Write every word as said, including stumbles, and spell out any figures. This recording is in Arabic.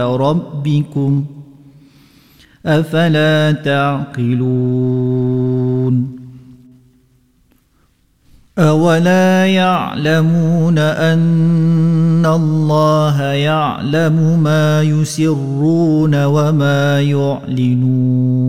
ربكم أفلا تعقلون أولا يعلمون أن الله يعلم ما يسرون وما يعلنون